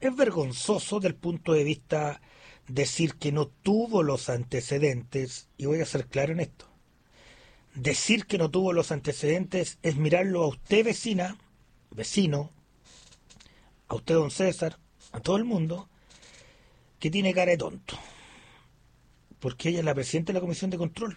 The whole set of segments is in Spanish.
es vergonzoso del punto de vista decir que no tuvo los antecedentes, y voy a ser claro en esto. Decir que no tuvo los antecedentes es mirarlo a usted, vecino, a usted, don César, a todo el mundo, que tiene cara de tonto. Porque ella es la presidenta de la Comisión de Control.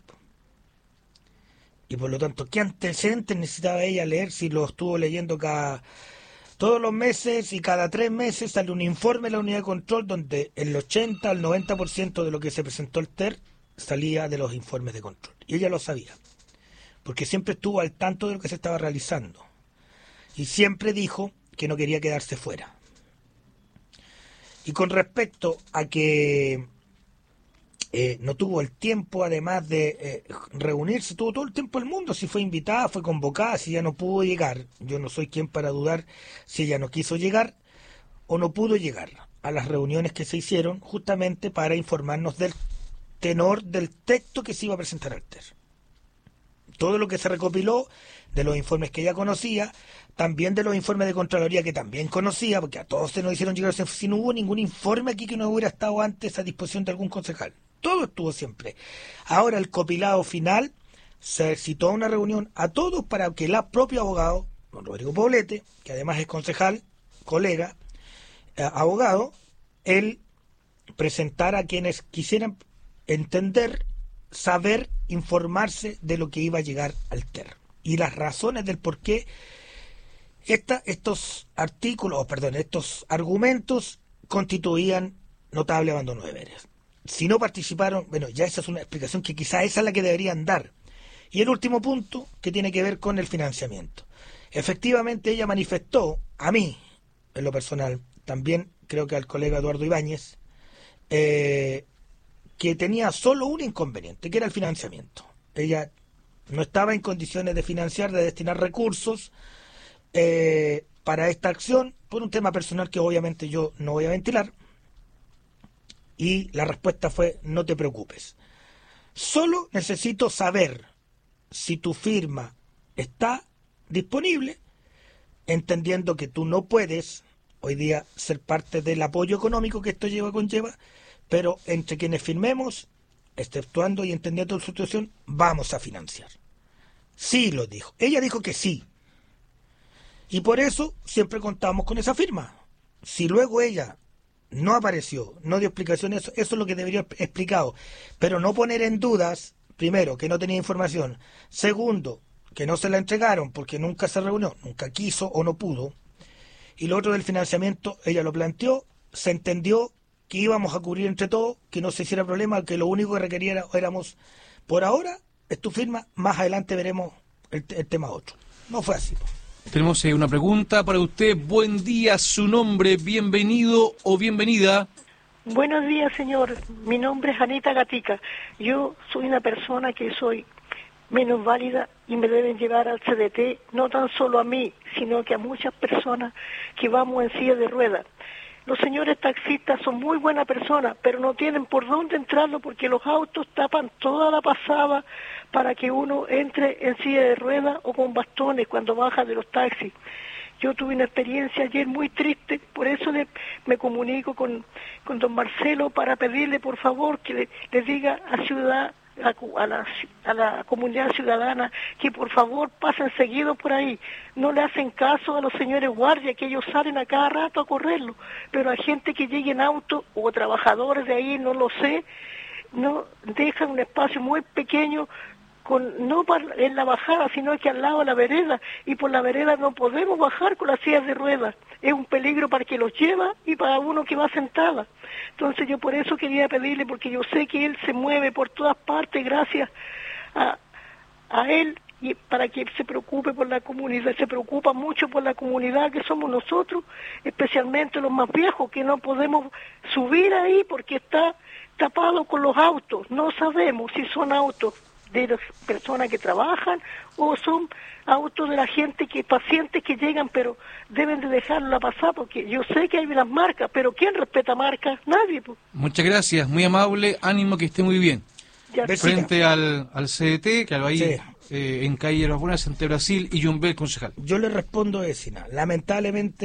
Y por lo tanto, ¿qué antecedentes necesitaba ella leer si lo estuvo leyendo todos los meses y cada 3 meses sale un informe de la unidad de control donde el 80 al 90% de lo que se presentó al TER salía de los informes de control? Y ella lo sabía, porque siempre estuvo al tanto de lo que se estaba realizando. Y siempre dijo que no quería quedarse fuera. Y con respecto a que no tuvo el tiempo, además de reunirse, tuvo todo el tiempo del mundo, si fue invitada, fue convocada, si ya no pudo llegar. Yo no soy quien para dudar si ella no quiso llegar o no pudo llegar a las reuniones que se hicieron justamente para informarnos del tenor del texto que se iba a presentar al TER. Todo lo que se recopiló de los informes que ella conocía, también de los informes de Contraloría que también conocía, porque a todos se nos hicieron llegar, si no hubo ningún informe aquí que no hubiera estado antes a disposición de algún concejal. Todo estuvo siempre. Ahora el copilado final se citó a una reunión a todos para que el propio abogado, don Rodrigo Poblete, que además es concejal, colega, abogado, él presentara a quienes quisieran entender, saber, informarse de lo que iba a llegar al TER y las razones del por qué estos argumentos constituían notable abandono de deberes. Si no participaron, bueno, ya esa es una explicación que quizá esa es la que deberían dar. Y el último punto, que tiene que ver con el financiamiento. Efectivamente, ella manifestó, a mí, en lo personal, también creo que al colega Eduardo Ibáñez, que tenía solo un inconveniente, que era el financiamiento. Ella no estaba en condiciones de financiar, de destinar recursos para esta acción, por un tema personal que obviamente yo no voy a ventilar. Y la respuesta fue: no te preocupes. Solo necesito saber si tu firma está disponible, entendiendo que tú no puedes hoy día ser parte del apoyo económico que esto conlleva, pero entre quienes firmemos, exceptuando y entendiendo su situación, vamos a financiar. Sí, lo dijo. Ella dijo que sí. Y por eso siempre contamos con esa firma. Si luego ella no apareció, no dio explicaciones, eso es lo que debería haber explicado, pero no poner en dudas, primero, que no tenía información, segundo, que no se la entregaron porque nunca se reunió, nunca quiso o no pudo, y lo otro del financiamiento, ella lo planteó, se entendió que íbamos a cubrir entre todos, que no se hiciera problema, que lo único que requería éramos, por ahora, es tu firma, más adelante veremos el tema otro. No fue así. Tenemos una pregunta para usted. Buen día, su nombre, bienvenido o bienvenida. Buenos días, señor. Mi nombre es Anita Gatica. Yo soy una persona que soy menos válida y me deben llevar al CDT, no tan solo a mí, sino que a muchas personas que vamos en silla de ruedas. Los señores taxistas son muy buenas personas, pero no tienen por dónde entrarlo porque los autos tapan toda la pasada para que uno entre en silla de ruedas o con bastones cuando baja de los taxis. Yo tuve una experiencia ayer muy triste, por eso me comunico con don Marcelo para pedirle por favor que le diga a la comunidad ciudadana que por favor pasen seguido por ahí. No le hacen caso a los señores guardias, que ellos salen a cada rato a correrlo, pero a gente que llegue en auto o trabajadores de ahí, no lo sé, no dejan un espacio muy pequeño, no en la bajada, sino que al lado de la vereda, y por la vereda no podemos bajar con las sillas de ruedas. Es un peligro para el que los lleva y para uno que va sentada. Entonces yo por eso quería pedirle, porque yo sé que él se mueve por todas partes gracias a él, y para que se preocupe por la comunidad, se preocupa mucho por la comunidad que somos nosotros, especialmente los más viejos, que no podemos subir ahí porque está tapado con los autos. No sabemos si son autos de las personas que trabajan o son autos de la gente, pacientes que llegan, pero deben de dejarla pasar, porque yo sé que hay unas marcas, pero ¿quién respeta marcas? Nadie. Pues. Muchas gracias, muy amable, ánimo, que esté muy bien. Ya. Frente al CDT, que lo hay sí. En calle Las Buenas, entre Brasil y Yumbel, concejal. Yo le respondo, vecina, lamentablemente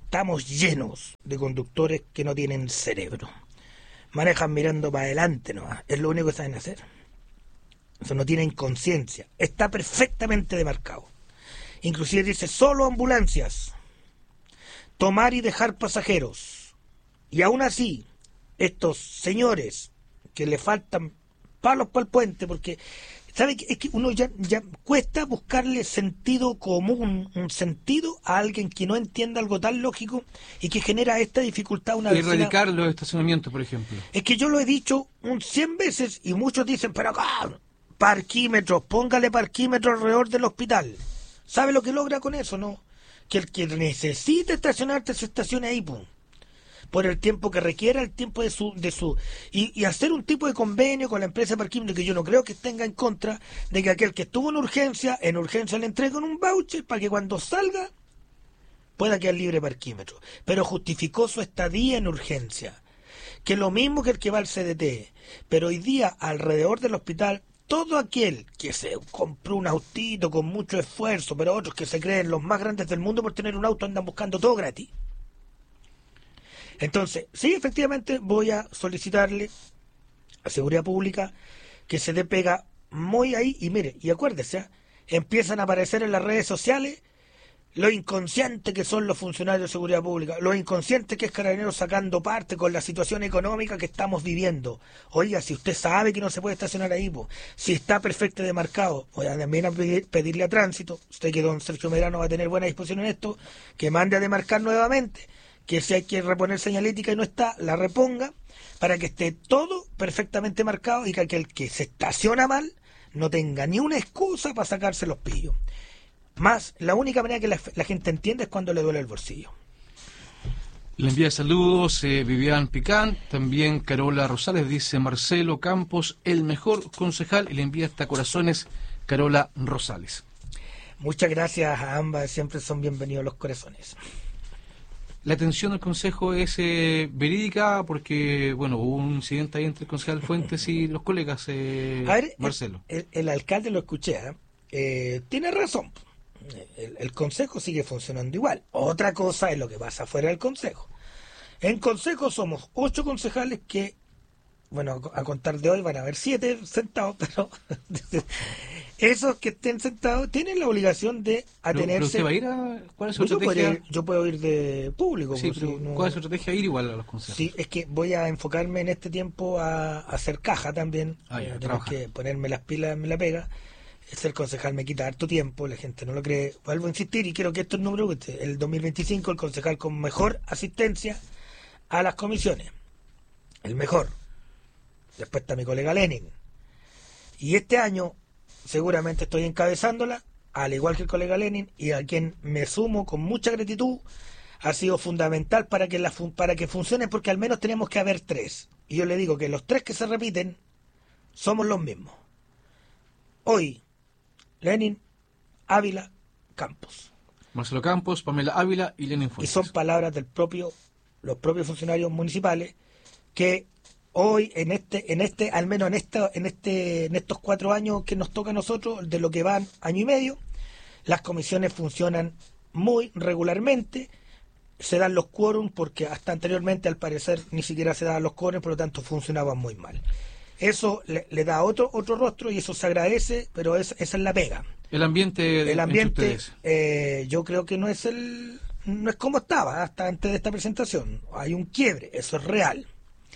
estamos llenos de conductores que no tienen cerebro. Manejan mirando para adelante nomás, es lo único que saben hacer. Eso, no tienen conciencia, está perfectamente demarcado. Inclusive dice solo ambulancias, tomar y dejar pasajeros. Y aún así, estos señores que le faltan palos para el puente, porque ¿sabe qué? Es que uno ya cuesta buscarle sentido común, un sentido a alguien que no entienda algo tan lógico y que genera esta dificultad a una vecina. Erradicar los estacionamientos, por ejemplo. Es que yo lo he dicho 100 veces y muchos dicen, pero acá, parquímetros, póngale parquímetros alrededor del hospital. ¿Sabe lo que logra con eso, no? Que el que necesite estacionarte se estacione ahí, pum. Por el tiempo que requiera, el tiempo de su y hacer un tipo de convenio con la empresa de parquímetro, que yo no creo que tenga en contra de que aquel que estuvo en urgencia le entreguen un voucher para que cuando salga pueda quedar libre de parquímetro, pero justificó su estadía en urgencia, que lo mismo que el que va al CDT, pero hoy día alrededor del hospital todo aquel que se compró un autito con mucho esfuerzo, pero otros que se creen los más grandes del mundo por tener un auto andan buscando todo gratis. Entonces, sí, efectivamente voy a solicitarle a Seguridad Pública que se dé pega muy ahí, y mire, y acuérdese, empiezan a aparecer en las redes sociales lo inconsciente que son los funcionarios de Seguridad Pública, lo inconsciente que es Carabineros sacando parte con la situación económica que estamos viviendo. Oiga, si usted sabe que no se puede estacionar ahí, si está perfecto demarcado, voy a también a pedirle a Tránsito, usted que don Sergio Medrano va a tener buena disposición en esto, que mande a demarcar nuevamente, que si hay que reponer señalética y no está, la reponga, para que esté todo perfectamente marcado y que aquel que se estaciona mal no tenga ni una excusa para sacarse los pillos. Más, la única manera que la gente entiende es cuando le duele el bolsillo. Le envía saludos Vivian Picán, también Carola Rosales, dice Marcelo Campos, el mejor concejal, y le envía hasta corazones Carola Rosales. Muchas gracias a ambas, siempre son bienvenidos los corazones. La atención del Consejo es verídica porque, bueno, hubo un incidente ahí entre el concejal Fuentes y los colegas, Marcelo. El alcalde lo escuché, tiene razón. El Consejo sigue funcionando igual. Otra cosa es lo que pasa fuera del Consejo. En Consejo somos 8 concejales que, bueno, a contar de hoy van a haber 7 sentados, pero esos que estén sentados tienen la obligación de atenerse. ¿Pero usted va a ir a...? ¿Cuál es su estrategia? Yo puedo ir de público. Sí, pero no... ¿Cuál es su estrategia? Ir igual a los consejos. Sí, es que voy a enfocarme en este tiempo a hacer caja también. Tengo que ponerme las pilas en la pega. Ser concejal me quita harto tiempo, la gente no lo cree. Vuelvo a insistir y quiero que esto es número 1. El 2025 el concejal con mejor asistencia a las comisiones. El mejor. Después está mi colega Lenin. Y este año seguramente estoy encabezándola, al igual que el colega Lenin, y a quien me sumo con mucha gratitud. Ha sido fundamental para que funcione, porque al menos tenemos que haber 3. Y yo le digo que los 3 que se repiten somos los mismos. Hoy, Lenin, Ávila, Campos. Marcelo Campos, Pamela Ávila y Lenin Fuentes. Y son palabras los propios funcionarios municipales que hoy, al menos en estos 4 años que nos toca a nosotros, de lo que van año y medio, las comisiones funcionan muy regularmente, se dan los quórums, porque hasta anteriormente al parecer ni siquiera se daban los quórums, por lo tanto funcionaban muy mal. Eso le da otro rostro y eso se agradece, pero esa es la pega. El ambiente yo creo que no es como estaba hasta antes de esta presentación. Hay un quiebre, eso es real.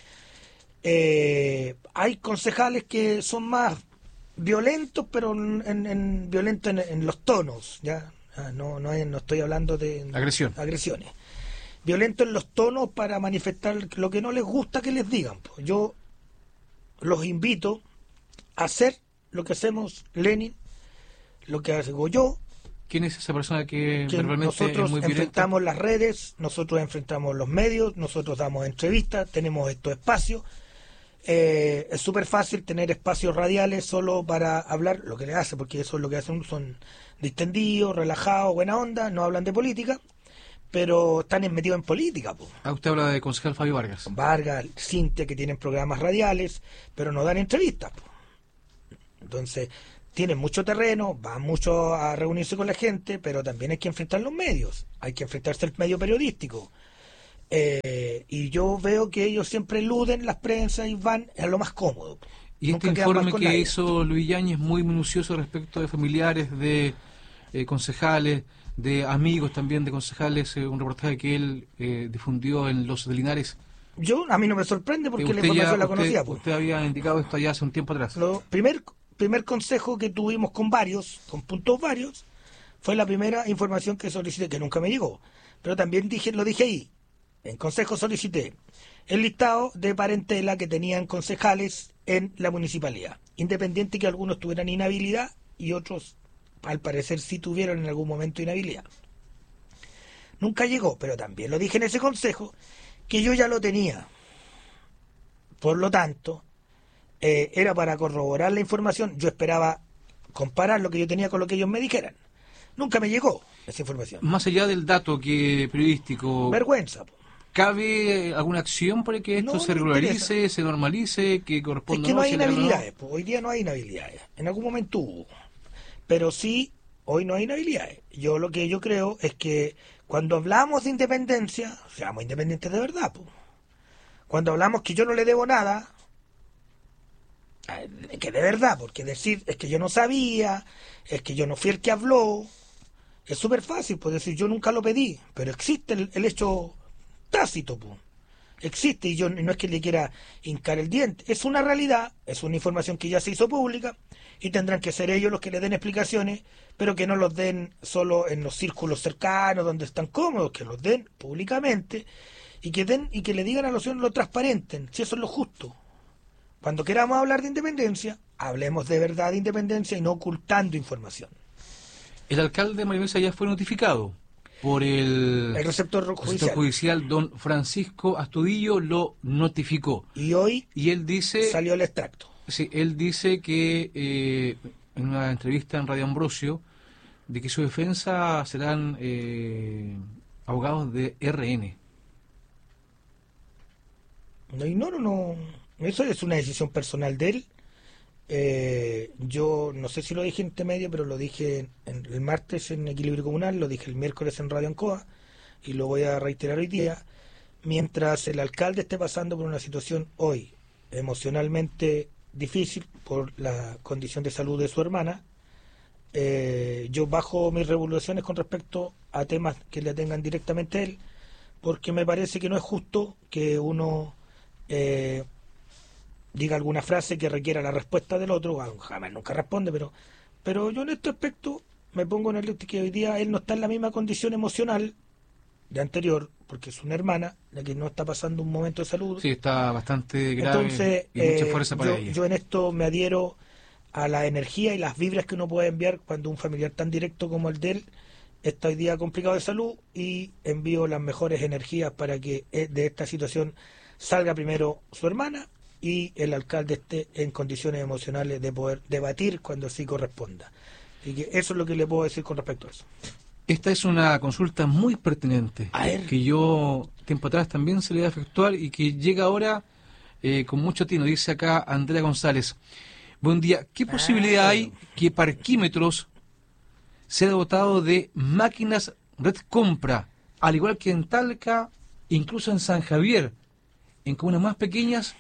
Hay concejales que son más violentos, pero violentos en los tonos, ya no estoy hablando de agresiones. Violentos en los tonos para manifestar lo que no les gusta que les digan. Pues yo los invito a hacer lo que hacemos Lenin, lo que hago yo. ¿Quién es esa persona que verbalmente nosotros es muy violenta? Enfrentamos las redes, nosotros enfrentamos los medios, nosotros damos entrevistas, tenemos estos espacios. Es súper fácil tener espacios radiales solo para hablar lo que le hace, porque eso es lo que hacen, son distendidos, relajados, buena onda, no hablan de política, pero están metidos en política. Usted habla de concejal Fabio Vargas. Vargas, Cintia, que tienen programas radiales, pero no dan entrevistas. Entonces, tienen mucho terreno, van mucho a reunirse con la gente, pero también hay que enfrentar los medios, hay que enfrentarse al medio periodístico. Y yo veo que ellos siempre eluden las prensas y van a lo más cómodo. Y Nunca este quedan mal informe con que nadie. hizo Luis Yáñez, muy minucioso respecto de familiares, de concejales, de amigos también de concejales, un reportaje que él difundió en Los de Linares. A mí no me sorprende porque la Usted información la usted- conocía. Pues. Usted había indicado esto ya hace un tiempo atrás. Lo primer consejo que tuvimos con puntos varios, fue la primera información que solicité, que nunca me llegó. Pero también lo dije ahí, en consejo solicité el listado de parentela que tenían concejales en la municipalidad, independiente que algunos tuvieran inhabilidad y otros, al parecer, sí tuvieron en algún momento inhabilidad. Nunca llegó, pero también lo dije en ese consejo, que yo ya lo tenía. Por lo tanto, era para corroborar la información. Yo esperaba comparar lo que yo tenía con lo que ellos me dijeran. Nunca me llegó esa información. Más allá del dato que periodístico, Vergüenza. Po. ¿cabe alguna acción para que esto No se me regularice, interesa. se normalice, que Es corresponda que no hay si el terreno inhabilidades. Po. Hoy día no hay inhabilidades. En algún momento hubo. Pero sí, hoy no hay inhabilidades. Lo que yo creo es que cuando hablamos de independencia, seamos independientes de verdad. Po. Cuando hablamos que yo no le debo nada, que de verdad, porque decir es que yo no sabía, es que yo no fui el que habló, es súper fácil, pues decir yo nunca lo pedí, pero existe el hecho tácito, pues. Existe y no es que le quiera hincar el diente, es una realidad, es una información que ya se hizo pública y tendrán que ser ellos los que le den explicaciones, pero que no los den solo en los círculos cercanos donde están cómodos, que los den públicamente y que le digan a los ciudadanos, lo transparenten, si eso es lo justo. Cuando queramos hablar de independencia, hablemos de verdad de independencia y no ocultando información. El alcalde de María Luisa ya fue notificado por El receptor judicial, don Francisco Astudillo lo notificó. Y hoy Y él dice, salió el extracto. sí, él dice que en una entrevista en Radio Ambrosio, de que su defensa serán abogados de RN. No ignoro, no. Eso es una decisión personal de él. Yo no sé si lo dije en este medio, pero lo dije el martes en Equilibrio Comunal, lo dije el miércoles en Radio Ancoa y lo voy a reiterar hoy día. Mientras el alcalde esté pasando por una situación hoy emocionalmente difícil por la condición de salud de su hermana, yo bajo mis revoluciones con respecto a temas que le atengan directamente a él, porque me parece que no es justo que uno diga alguna frase que requiera la respuesta del otro. Jamás nunca responde, pero yo en este aspecto me pongo en el que hoy día él no está en la misma condición emocional de anterior, porque es una hermana la que no está pasando un momento de salud. Sí, está bastante grave. Entonces, y mucha fuerza para ella. yo en esto me adhiero a la energía y las vibras que uno puede enviar cuando un familiar tan directo como el de él está hoy día complicado de salud, y envío las mejores energías para que de esta situación salga primero su hermana y el alcalde esté en condiciones emocionales de poder debatir cuando sí corresponda. Y que eso es lo que le puedo decir con respecto a eso. Esta es una consulta muy pertinente, A ver. que yo tiempo atrás también se le iba a efectuar y que llega ahora con mucho tino. Dice acá Andrea González: buen día, ¿qué posibilidad hay que Parquímetros sea dotado de máquinas red compra, al igual que en Talca, incluso en San Javier, en comunas más pequeñas?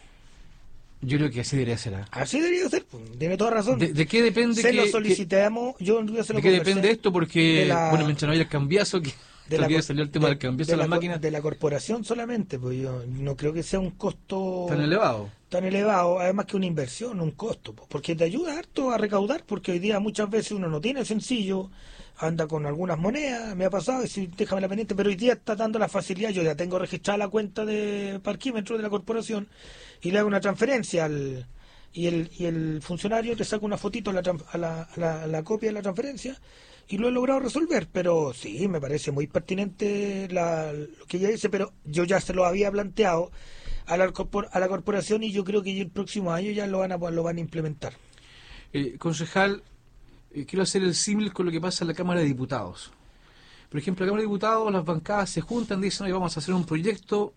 Yo creo que así debería ser. Así debería ser, pues, tiene toda razón. ¿De qué depende Se lo solicitamos, yo se lo ¿De qué conversé. depende esto? Porque, De mientras no haya el cambiazo, que todavía salió el tema del cambiazo de las máquinas. De la corporación solamente, pues yo no creo que sea un costo Tan elevado. Además que una inversión, un costo, pues, porque te ayuda harto a recaudar, porque hoy día muchas veces uno no tiene sencillo, anda con algunas monedas, me ha pasado, decir, déjame la pendiente, pero hoy día está dando la facilidad, yo ya tengo registrada la cuenta de Parquímetro de la corporación y le hago una transferencia y el funcionario te saca una fotito a la copia de la transferencia, y lo he logrado resolver. Pero sí, me parece muy pertinente lo que ella dice, pero yo ya se lo había planteado a la corporación y yo creo que el próximo año ya lo van a implementar. Concejal, quiero hacer el símil con lo que pasa en la Cámara de Diputados. Por ejemplo, en la Cámara de Diputados las bancadas se juntan, dicen: hoy vamos a hacer un proyecto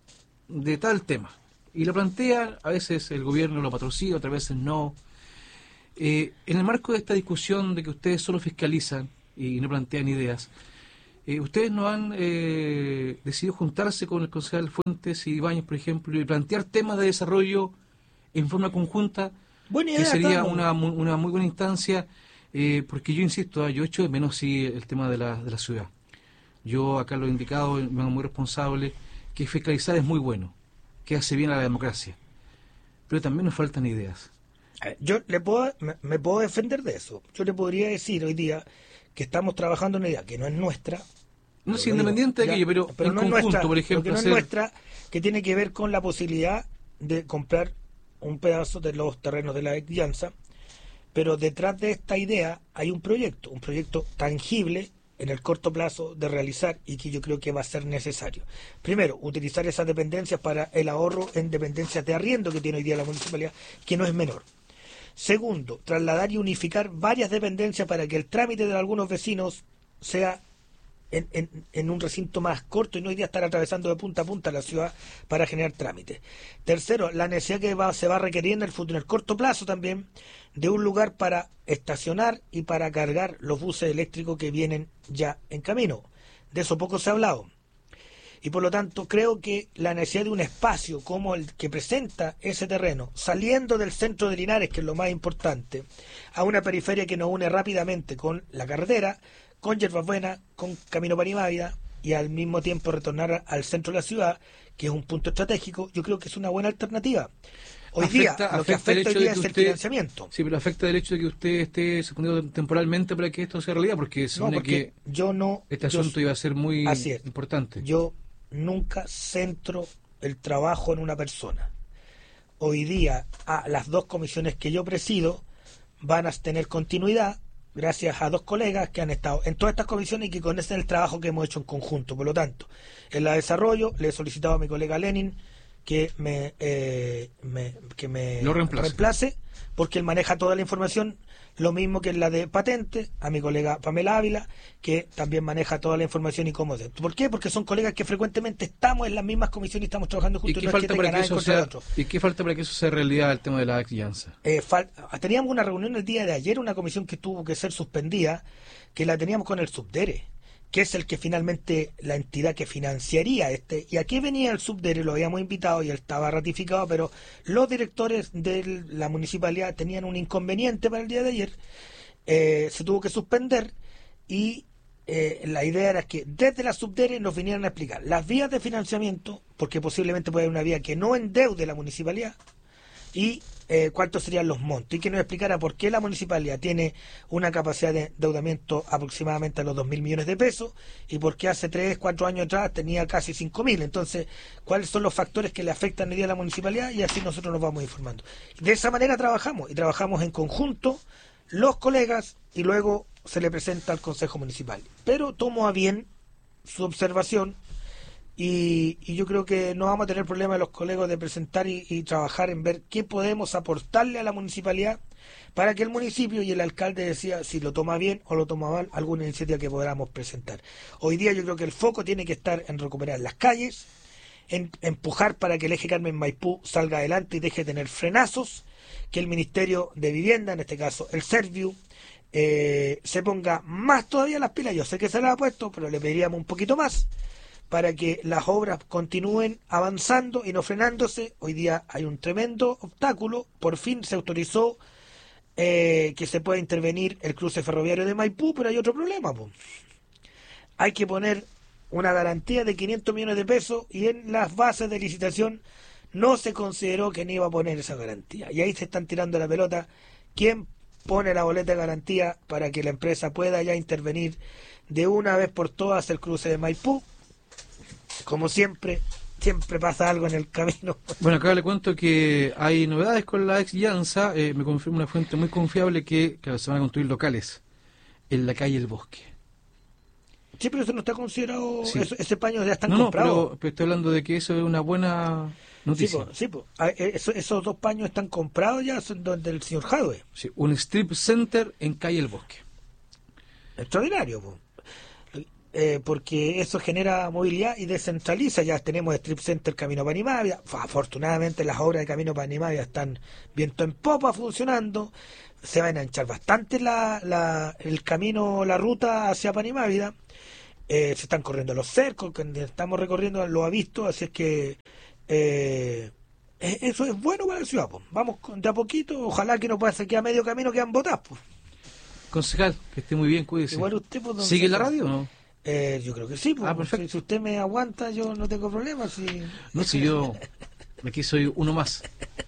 de tal tema, y lo plantean, a veces el gobierno lo patrocina, otras veces no. En el marco de esta discusión de que ustedes solo fiscalizan y no plantean ideas, ¿ustedes no han decidido juntarse con el concejal Fuentes y Ibáñez, por ejemplo, y plantear temas de desarrollo en forma conjunta? Buena idea, que sería Carlos. una muy buena instancia, porque yo insisto, yo echo de menos sí el tema de la ciudad. Yo acá lo he indicado, me hago muy responsable, que fiscalizar es muy bueno, que hace bien a la democracia, pero también nos faltan ideas. Yo me puedo defender de eso. Yo le podría decir hoy día que estamos trabajando en una idea que no es nuestra. No es independiente de aquello, pero en no es conjunto, nuestra, por ejemplo, que no es hacer... nuestra, que tiene que ver con la posibilidad de comprar un pedazo de los terrenos de la ex Llanza, pero detrás de esta idea hay un proyecto tangible en el corto plazo de realizar y que yo creo que va a ser necesario. Primero, utilizar esas dependencias para el ahorro en dependencias de arriendo que tiene hoy día la municipalidad, que no es menor. Segundo, trasladar y unificar varias dependencias para que el trámite de algunos vecinos sea en un recinto más corto y no hoy día estar atravesando de punta a punta la ciudad para generar trámites. Tercero, la necesidad que se va a requerir en el futuro, en el corto plazo también, de un lugar para estacionar y para cargar los buses eléctricos que vienen ya en camino. De eso poco se ha hablado. Y por lo tanto creo que la necesidad de un espacio como el que presenta ese terreno, saliendo del centro de Linares, que es lo más importante, a una periferia que nos une rápidamente con la carretera, con Yerbabuena, con Camino Panimávida, y al mismo tiempo retornar al centro de la ciudad, que es un punto estratégico, yo creo que es una buena alternativa. Hoy día, lo que afecta hoy día es el financiamiento. Sí, pero afecta el hecho de que usted esté suspendido temporalmente para que esto sea realidad, porque se supone que este asunto iba a ser muy importante. Yo nunca centro el trabajo en una persona. Hoy día, las dos comisiones que yo presido van a tener continuidad gracias a dos colegas que han estado en todas estas comisiones y que conocen el trabajo que hemos hecho en conjunto. Por lo tanto, en la de desarrollo le he solicitado a mi colega Lenin que me lo reemplace, porque él maneja toda la información, lo mismo que en la de patente, a mi colega Pamela Ávila, que también maneja toda la información y cómo es. ¿Por qué? Porque son colegas que frecuentemente estamos en las mismas comisiones y estamos trabajando juntos. ¿Y qué falta para que eso sea realidad, el tema de la Llanza? Teníamos una reunión el día de ayer, una comisión que tuvo que ser suspendida, que la teníamos con el Subdere, que es el que finalmente la entidad que financiaría y aquí venía el Subdere, lo habíamos invitado y él estaba ratificado, pero los directores de la municipalidad tenían un inconveniente para el día de ayer, se tuvo que suspender y la idea era que desde la Subdere nos vinieran a explicar las vías de financiamiento, porque posiblemente puede haber una vía que no endeude la municipalidad, y cuántos serían los montos, y que nos explicara por qué la municipalidad tiene una capacidad de endeudamiento aproximadamente a los 2.000 millones de pesos y por qué hace 3-4 años atrás tenía casi 5.000. Entonces, cuáles son los factores que le afectan hoy día a la municipalidad, y así nosotros nos vamos informando. De esa manera trabajamos, y trabajamos en conjunto los colegas, y luego se le presenta al Consejo Municipal. Pero tomo a bien su observación, y yo creo que no vamos a tener problema los colegas de presentar y trabajar en ver qué podemos aportarle a la municipalidad para que el municipio y el alcalde decida si lo toma bien o lo toma mal, alguna iniciativa que podamos presentar. Hoy día yo creo que el foco tiene que estar en recuperar las calles, en empujar para que el eje Carmen Maipú salga adelante y deje de tener frenazos, que el Ministerio de Vivienda, en este caso el Serviu, se ponga más todavía las pilas. Yo sé que se las ha puesto, pero le pediríamos un poquito más para que las obras continúen avanzando y no frenándose. Hoy día hay un tremendo obstáculo. Por fin se autorizó que se pueda intervenir el cruce ferroviario de Maipú, pero hay otro problema. Hay que poner una garantía de 500 millones de pesos y en las bases de licitación no se consideró que ni iba a poner esa garantía. Y ahí se están tirando la pelota. ¿Quién pone la boleta de garantía para que la empresa pueda ya intervenir de una vez por todas el cruce de Maipú? Como siempre pasa algo en el camino. Bueno, acá le cuento que hay novedades con la ex Llanza. Me confirma una fuente muy confiable que se van a construir locales en la calle El Bosque. Sí, pero eso no está considerado, sí. Ese paño ya están comprados. No, pero estoy hablando de que eso es una buena noticia. Sí, esos dos paños están comprados ya, son del señor Jadwe. Sí, un strip center en calle El Bosque. Extraordinario, po. porque eso genera movilidad y descentraliza. Ya tenemos Strip Center Camino Panimávida. Afortunadamente las obras de Camino Panimávida están viento en popa funcionando. Se va a enanchar bastante el camino, la ruta hacia Panimávida. Se están corriendo los cercos, que estamos recorriendo, lo ha visto, así es que eso es bueno para la ciudad, pues. Vamos de a poquito, ojalá que no pase que a medio camino quedan botas, pues. Concejal, que esté muy bien, cuídese. Igual usted, pues, ¿sigue la radio o no? Yo creo que sí, pues. Perfecto. Si usted me aguanta, yo no tengo problemas. No, si yo aquí soy uno más.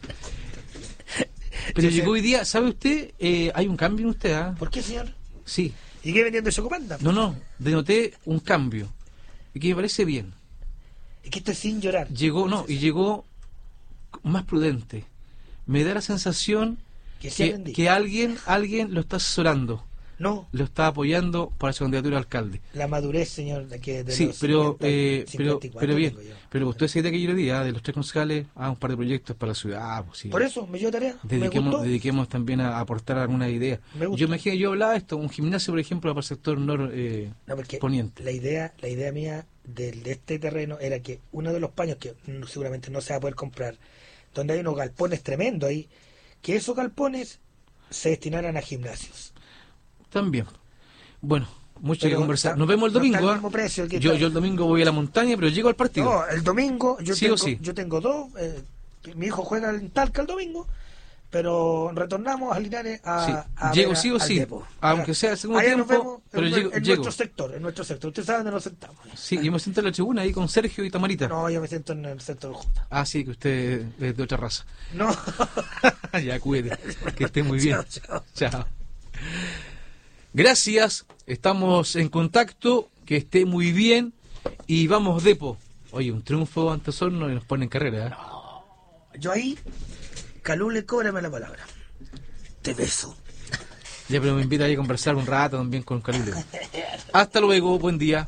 Pero llegó hoy día, ¿sabe usted? Hay un cambio en usted, ¿ah? ¿Por qué, señor? Sí. ¿Y qué vendiendo Chocopanda? No, denoté un cambio. Y que me parece bien. Es que esto es sin llorar. Llegó más prudente. Me da la sensación que alguien lo está asesorando. No. Lo está apoyando para su candidatura a alcalde. La madurez, señor, de sí, los pero 54, bien. Pero usted se idea que yo le diga, de los 3 concejales, un par de proyectos para la ciudad. Pues, sí. Por eso, me dio tarea. Dediquemos también a aportar alguna idea. Yo hablaba esto, un gimnasio, por ejemplo, para el sector poniente. La idea mía de este terreno era que uno de los paños que seguramente no se va a poder comprar, donde hay unos galpones tremendos ahí, que esos galpones se destinaran a gimnasios. También. Bueno, mucho que conversar. Nos vemos el domingo. Yo el domingo voy a la montaña, pero llego al partido. No, el domingo sí. Yo tengo 2. Mi hijo juega en Talca el domingo, pero retornamos a Linares llego ver sí o sí, Depo. aunque sea el segundo allá tiempo, nos vemos pero llego. En nuestro sector. Usted sabe dónde nos sentamos. Sí, yo me siento en la tribuna ahí con Sergio y Tamarita. No, yo me siento en el sector J. Sí, que usted es de otra raza. No. Ya, cuídate. Que esté muy bien. Chao. Gracias, estamos en contacto, que esté muy bien y vamos Depo. Oye, un triunfo ante Osorno y nos pone en carrera. No, yo ahí, Calule, cóbrame la palabra. Te beso. Ya, pero me invita a conversar un rato también con Calule. Hasta luego, buen día.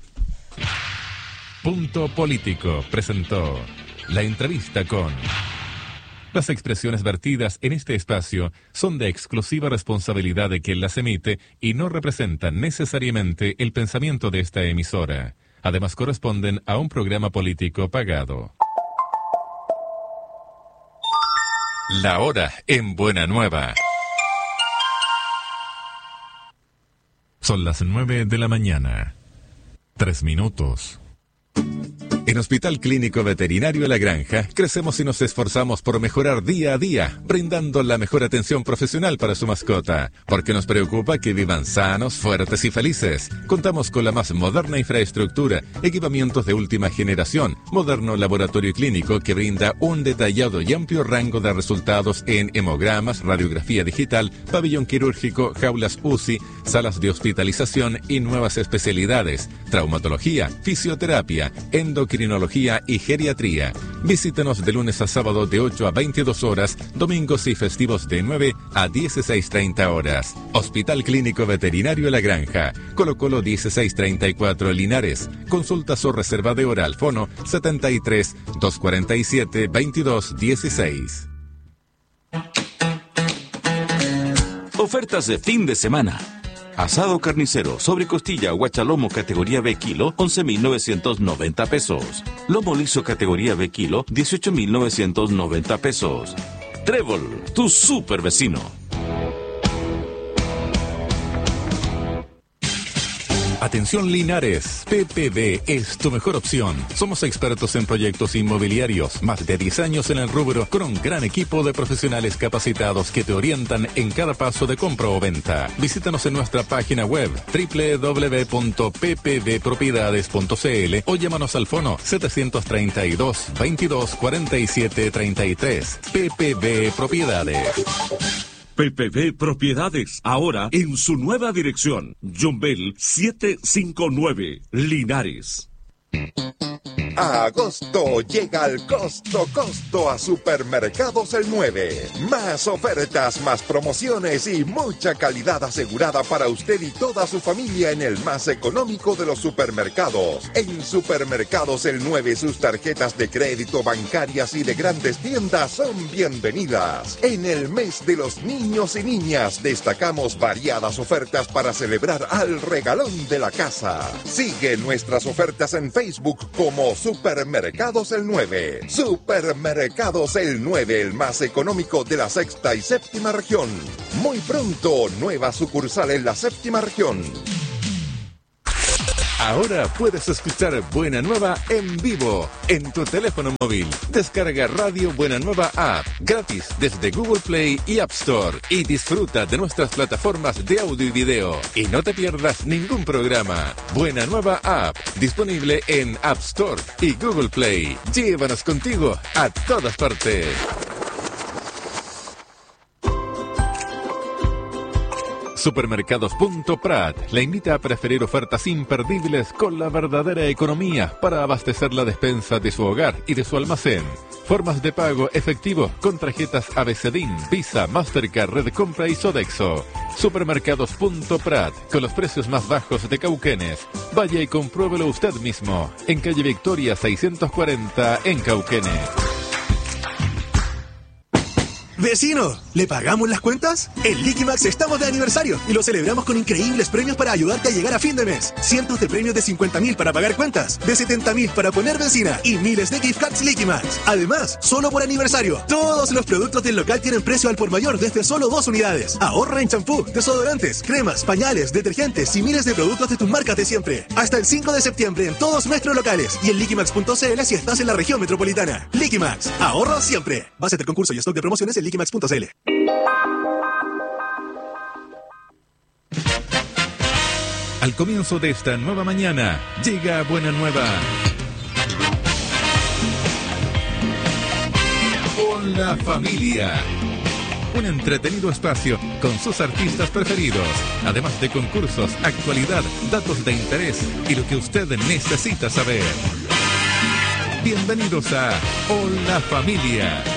Punto Político presentó la entrevista con... Las expresiones vertidas en este espacio son de exclusiva responsabilidad de quien las emite y no representan necesariamente el pensamiento de esta emisora. Además, corresponden a un programa político pagado. La hora en Buena Nueva. Son las 9 de la mañana. 3 minutos. En Hospital Clínico Veterinario La Granja, crecemos y nos esforzamos por mejorar día a día, brindando la mejor atención profesional para su mascota, porque nos preocupa que vivan sanos, fuertes y felices. Contamos con la más moderna infraestructura, equipamientos de última generación, moderno laboratorio clínico que brinda un detallado y amplio rango de resultados en hemogramas, radiografía digital, pabellón quirúrgico, jaulas UCI, salas de hospitalización y nuevas especialidades, traumatología, fisioterapia, endocrinología y geriatría. Visítenos de lunes a sábado de 8 a 22 horas, domingos y festivos de 9 a 16:30 horas. Hospital Clínico Veterinario La Granja, Colo Colo 1634 Linares. Consultas o reserva de hora al fono 73 247 2216. Ofertas de fin de semana. Asado carnicero, sobrecostilla, guachalomo categoría B kilo, 11,990 pesos. Lomo liso categoría B kilo, 18,990 pesos. Trébol, tu super vecino. Atención Linares, PPB es tu mejor opción. Somos expertos en proyectos inmobiliarios, más de 10 años en el rubro, con un gran equipo de profesionales capacitados que te orientan en cada paso de compra o venta. Visítanos en nuestra página web www.ppbpropiedades.cl o llámanos al fono 732 22 47 33. PPB Propiedades. PPB Propiedades, ahora en su nueva dirección. John Bell 759, Linares. A agosto llega el costo a Supermercados El 9. Más ofertas, más promociones y mucha calidad asegurada para usted y toda su familia en el más económico de los supermercados. En Supermercados El 9 sus tarjetas de crédito, bancarias y de grandes tiendas son bienvenidas. En el mes de los niños y niñas destacamos variadas ofertas para celebrar al regalón de la casa. Sigue nuestras ofertas en Facebook como Supermercados El 9. Supermercados El 9, el más económico de la sexta y séptima región. Muy pronto, nueva sucursal en la séptima región. Ahora puedes escuchar Buena Nueva en vivo en tu teléfono móvil. Descarga Radio Buena Nueva App gratis desde Google Play y App Store y disfruta de nuestras plataformas de audio y video. Y no te pierdas ningún programa. Buena Nueva App, disponible en App Store y Google Play. Llévanos contigo a todas partes. Supermercados.prat la invita a preferir ofertas imperdibles con la verdadera economía para abastecer la despensa de su hogar y de su almacén. Formas de pago efectivo con tarjetas ABCDIN, Visa, Mastercard, Red Compra y Sodexo. Supermercados.prat, con los precios más bajos de Cauquenes. Vaya y compruébelo usted mismo. En calle Victoria 640 en Cauquenes. ¡Vecino! ¿Le pagamos las cuentas? En Liquimax estamos de aniversario y lo celebramos con increíbles premios para ayudarte a llegar a fin de mes. Cientos de premios de 50.000 para pagar cuentas, de 70.000 para poner benzina y miles de gift cards Liquimax. Además, solo por aniversario, todos los productos del local tienen precio al por mayor desde solo 2 unidades. Ahorra en champú, desodorantes, cremas, pañales, detergentes y miles de productos de tus marcas de siempre. Hasta el 5 de septiembre en todos nuestros locales y en liquimax.cl si estás en la región metropolitana. Liquimax, ahorra siempre. Base del concurso y stock de promociones en liquimax.cl. Al comienzo de esta nueva mañana, llega Buena Nueva. Hola familia. Un entretenido espacio con sus artistas preferidos, además de concursos, actualidad, datos de interés y lo que usted necesita saber. Bienvenidos a Hola Familia.